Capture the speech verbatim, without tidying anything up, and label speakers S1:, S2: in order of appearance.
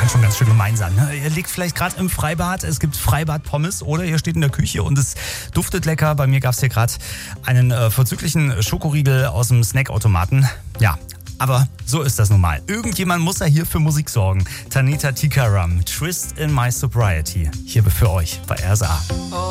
S1: kann schon ganz schön gemein sein. Ne? Ihr liegt vielleicht gerade im Freibad, es gibt Freibad-Pommes oder ihr steht in der Küche und es duftet lecker. Bei mir gab es hier gerade einen äh, vorzüglichen Schokoriegel aus dem Snackautomaten. Ja, aber so ist das nun mal. Irgendjemand muss ja hier für Musik sorgen. Tanita Tikaram, Twist in My Sobriety. Hier für euch bei R S A.